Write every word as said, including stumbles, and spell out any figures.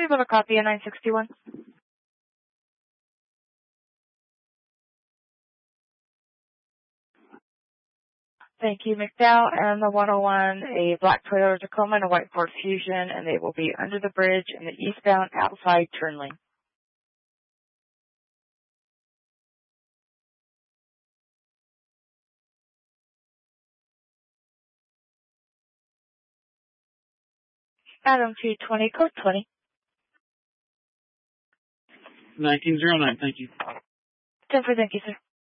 you able to copy a nine sixty-one? Thank you, McDowell. And the one oh one, a black Toyota Tacoma and a white Ford Fusion, and they will be under the bridge in the eastbound outside turn lane. Adam two twenty, code twenty. nineteen oh nine, thank you. ten for thank you, sir.